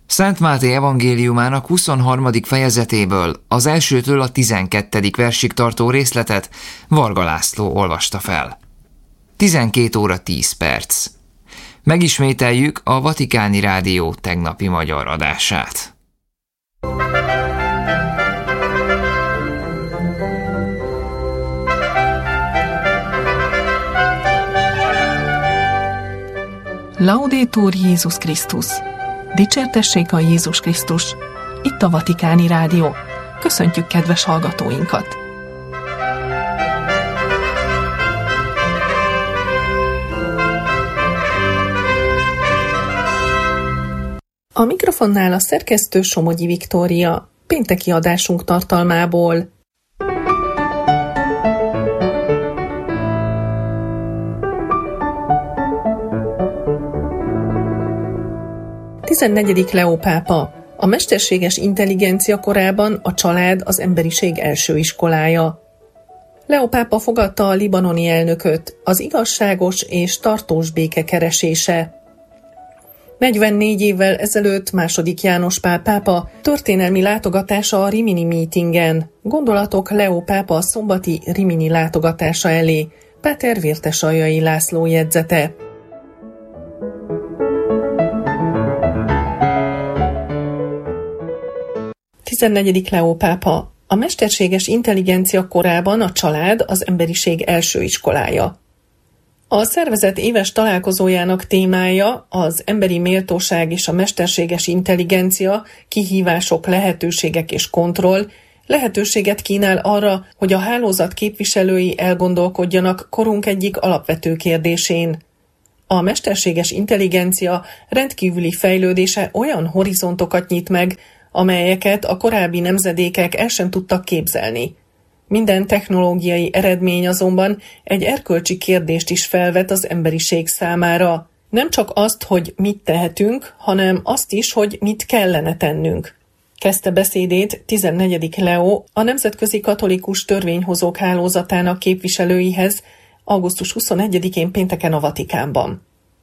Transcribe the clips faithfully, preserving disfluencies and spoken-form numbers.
Szent Máté evangéliumának huszonharmadik fejezetéből az elsőtől a tizenkettedik versig tartó részletet Varga László olvasta fel. tizenkét óra tíz perc. Megismételjük a Vatikáni Rádió tegnapi magyar adását. Laudetur Jézus Krisztus! Dicsértessék a Jézus Krisztus! Itt a Vatikáni Rádió. Köszöntjük kedves hallgatóinkat! A mikrofonnál a szerkesztő Somogyi Viktória, pénteki adásunk tartalmából. tizennegyedik Leó pápa. A mesterséges intelligencia korában a család az emberiség első iskolája. Leó pápa fogadta a libanoni elnököt, az igazságos és tartós béke keresése. negyvennégy évvel ezelőtt második János Pál pápa történelmi látogatása a Rimini Meetingen. Gondolatok Leó pápa szombati Rimini látogatása elé. Péter Vértesaljai László jegyzete. tizennegyedik Leó pápa. A mesterséges intelligencia korában a család az emberiség első iskolája. A szervezet éves találkozójának témája az emberi méltóság és a mesterséges intelligencia, kihívások, lehetőségek és kontroll, lehetőséget kínál arra, hogy a hálózat képviselői elgondolkodjanak korunk egyik alapvető kérdésén. A mesterséges intelligencia rendkívüli fejlődése olyan horizontokat nyit meg, amelyeket a korábbi nemzedékek el sem tudtak képzelni. Minden technológiai eredmény azonban egy erkölcsi kérdést is felvet az emberiség számára. Nem csak azt, hogy mit tehetünk, hanem azt is, hogy mit kellene tennünk. Kezdte beszédét tizennegyedik Leó a Nemzetközi Katolikus Törvényhozók Hálózatának képviselőihez augusztus huszonegyedikén pénteken a Vatikánban.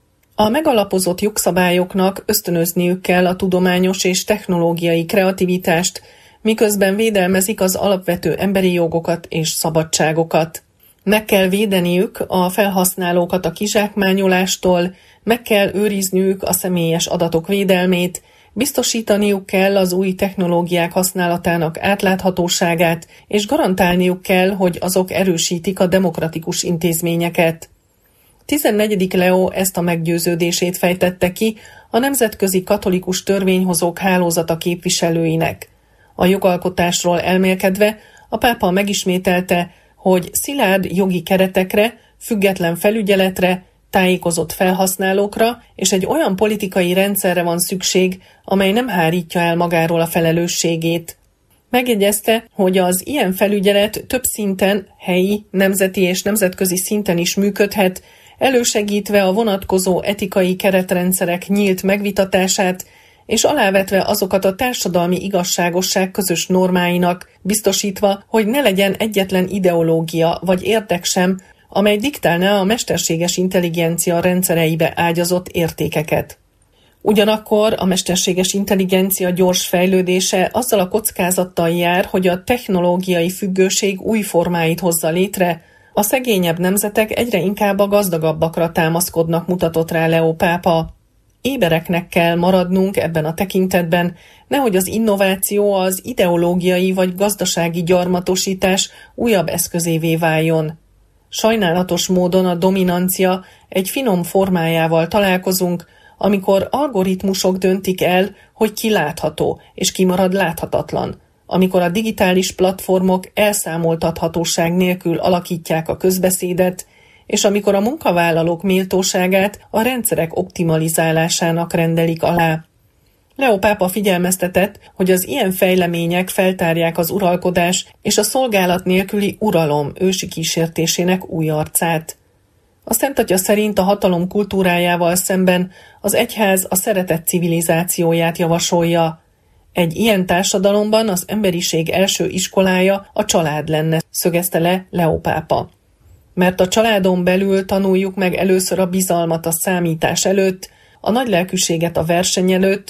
A megalapozott jogszabályoknak ösztönözniük kell a tudományos és technológiai kreativitást, miközben védelmezik az alapvető emberi jogokat és szabadságokat. Meg kell védeniük a felhasználókat a kizsákmányolástól, meg kell őrizniük a személyes adatok védelmét, biztosítaniuk kell az új technológiák használatának átláthatóságát, és garantálniuk kell, hogy azok erősítik a demokratikus intézményeket. tizennegyedik Leó ezt a meggyőződését fejtette ki a Nemzetközi Katolikus Törvényhozók Hálózata képviselőinek. A jogalkotásról elmélkedve a pápa megismételte, hogy szilárd jogi keretekre, független felügyeletre, tájékozott felhasználókra és egy olyan politikai rendszerre van szükség, amely nem hárítja el magáról a felelősségét. Megjegyezte, hogy az ilyen felügyelet több szinten, helyi, nemzeti és nemzetközi szinten is működhet, elősegítve a vonatkozó etikai keretrendszerek nyílt megvitatását, és alávetve azokat a társadalmi igazságosság közös normáinak, biztosítva, hogy ne legyen egyetlen ideológia vagy érdek sem, amely diktálná a mesterséges intelligencia rendszereibe ágyazott értékeket. Ugyanakkor a mesterséges intelligencia gyors fejlődése azzal a kockázattal jár, hogy a technológiai függőség új formáit hozza létre, a szegényebb nemzetek egyre inkább a gazdagabbakra támaszkodnak, mutatott rá Leó pápa. Ébereknek kell maradnunk ebben a tekintetben, nehogy az innováció az ideológiai vagy gazdasági gyarmatosítás újabb eszközévé váljon. Sajnálatos módon a dominancia egy finom formájával találkozunk, amikor algoritmusok döntik el, hogy ki látható és ki marad láthatatlan, amikor a digitális platformok elszámoltathatóság nélkül alakítják a közbeszédet, és amikor a munkavállalók méltóságát a rendszerek optimalizálásának rendelik alá. Leó pápa figyelmeztetett, hogy az ilyen fejlemények feltárják az uralkodás és a szolgálat nélküli uralom ősi kísértésének új arcát. A Szent Atya szerint a hatalom kultúrájával szemben az egyház a szeretet civilizációját javasolja. Egy ilyen társadalomban az emberiség első iskolája a család lenne, szögezte le Leó pápa. Mert a családon belül tanuljuk meg először a bizalmat a számítás előtt, a nagylelkűséget a verseny előtt,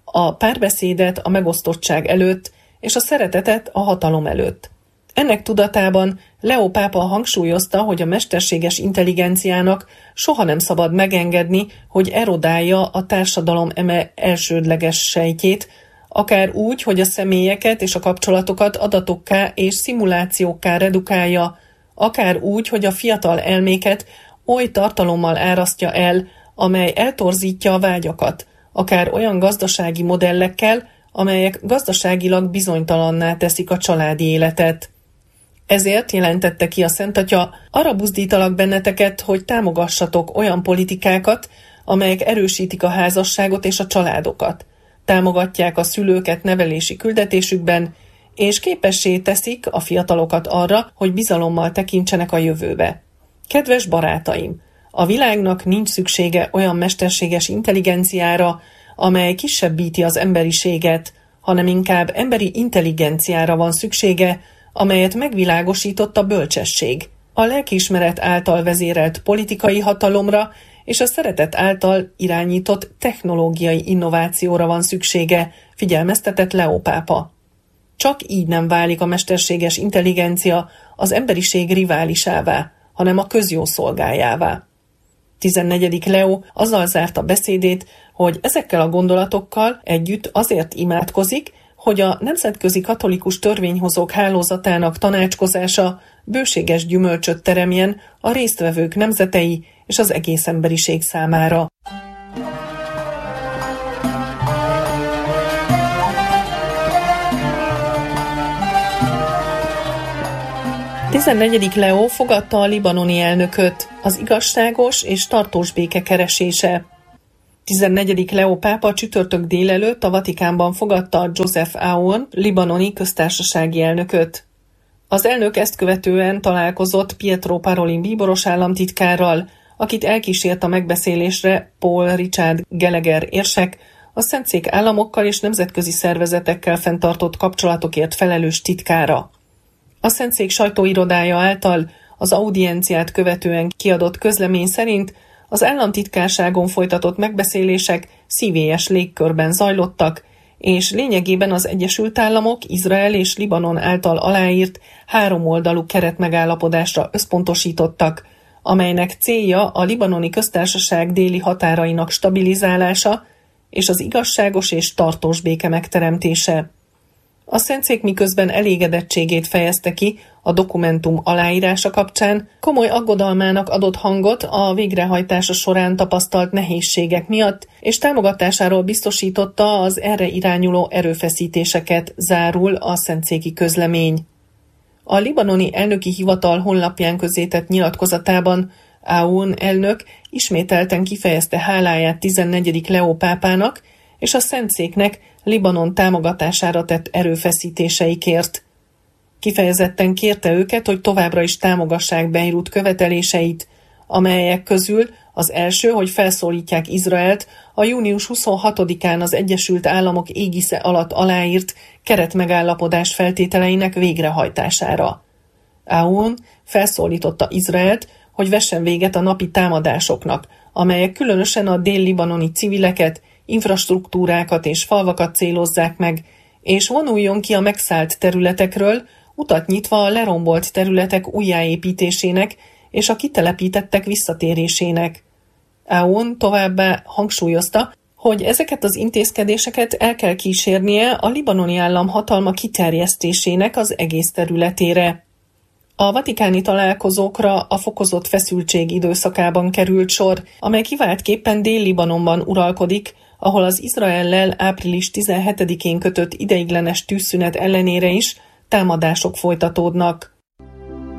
a párbeszédet a megosztottság előtt, és a szeretetet a hatalom előtt. Ennek tudatában Leó pápa hangsúlyozta, hogy a mesterséges intelligenciának soha nem szabad megengedni, hogy erodálja a társadalom eme elsődleges sejtjét, akár úgy, hogy a személyeket és a kapcsolatokat adatokká és szimulációkká redukálja, akár úgy, hogy a fiatal elméket oly tartalommal árasztja el, amely eltorzítja a vágyakat, akár olyan gazdasági modellekkel, amelyek gazdaságilag bizonytalanná teszik a családi életet. Ezért jelentette ki a Szent Atya, arra buzdítalak benneteket, hogy támogassatok olyan politikákat, amelyek erősítik a házasságot és a családokat, támogatják a szülőket nevelési küldetésükben, és képessé teszik a fiatalokat arra, hogy bizalommal tekintsenek a jövőbe. Kedves barátaim, a világnak nincs szüksége olyan mesterséges intelligenciára, amely kisebbíti az emberiséget, hanem inkább emberi intelligenciára van szüksége, amelyet megvilágosított a bölcsesség, a lelkiismeret által vezérelt politikai hatalomra és a szeretet által irányított technológiai innovációra van szüksége, figyelmeztetett Leó pápa. Csak így nem válik a mesterséges intelligencia az emberiség riválisává, hanem a közjó szolgájává. tizennegyedik Leó azzal zárta beszédét, hogy ezekkel a gondolatokkal együtt azért imádkozik, hogy a Nemzetközi Katolikus Törvényhozók Hálózatának tanácskozása bőséges gyümölcsöt teremjen a résztvevők nemzetei és az egész emberiség számára. tizennegyedik Leó fogadta a libanoni elnököt, az igazságos és tartós béke keresése. tizennegyedik Leó pápa csütörtök délelőtt a Vatikánban fogadta Joseph Aoun, libanoni köztársasági elnököt. Az elnök ezt követően találkozott Pietro Parolin bíboros államtitkárral, akit elkísért a megbeszélésre Paul Richard Gallagher érsek, a Szentszék államokkal és nemzetközi szervezetekkel fenntartott kapcsolatokért felelős titkára. A Szentszék sajtóirodája által az audienciát követően kiadott közlemény szerint az államtitkárságon folytatott megbeszélések szívélyes légkörben zajlottak, és lényegében az Egyesült Államok, Izrael és Libanon által aláírt háromoldalú keretmegállapodásra összpontosítottak, amelynek célja a libanoni köztársaság déli határainak stabilizálása és az igazságos és tartós béke megteremtése. A Szentszék miközben elégedettségét fejezte ki a dokumentum aláírása kapcsán, komoly aggodalmának adott hangot a végrehajtása során tapasztalt nehézségek miatt, és támogatásáról biztosította az erre irányuló erőfeszítéseket, zárul a szentszéki közlemény. A libanoni elnöki hivatal honlapján közzétett nyilatkozatában Aoun elnök ismételten kifejezte háláját tizennegyedik Leó pápának és a Szentszéknek Libanon támogatására tett erőfeszítéseikért. Kifejezetten kérte őket, hogy továbbra is támogassák Beirut követeléseit, amelyek közül az első, hogy felszólítják Izraelt a június huszonhatodikán az Egyesült Államok égisze alatt aláírt keretmegállapodás feltételeinek végrehajtására. Aoun felszólította Izraelt, hogy vessen véget a napi támadásoknak, amelyek különösen a dél-libanoni civileket, infrastruktúrákat és falvakat célozzák meg, és vonuljon ki a megszállt területekről, utat nyitva a lerombolt területek újjáépítésének és a kitelepítettek visszatérésének. Aoun továbbá hangsúlyozta, hogy ezeket az intézkedéseket el kell kísérnie a libanoni állam hatalma kiterjesztésének az egész területére. A vatikáni találkozókra a fokozott feszültség időszakában került sor, amely kiváltképpen Dél-Libanonban uralkodik, ahol az Izraellel április tizenhetedikén kötött ideiglenes tűzszünet ellenére is támadások folytatódnak.